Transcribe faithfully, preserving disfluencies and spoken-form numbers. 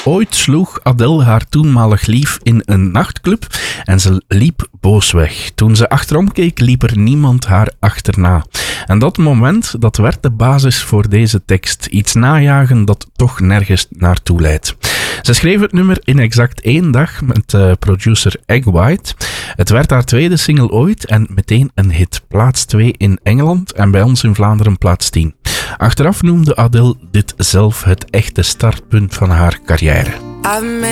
Ooit sloeg Adele haar toenmalig lief in een nachtclub en ze liep boos weg. Toen ze achterom keek, liep er niemand haar achterna. En dat moment, dat werd de basis voor deze tekst. Iets najagen dat toch nergens naartoe leidt. Ze schreef het nummer in exact één dag met uh, producer Egg White. Het werd haar tweede single ooit en meteen een hit. Plaats twee in Engeland en bij ons in Vlaanderen plaats tien. Achteraf noemde Adele dit zelf het echte startpunt van haar carrière.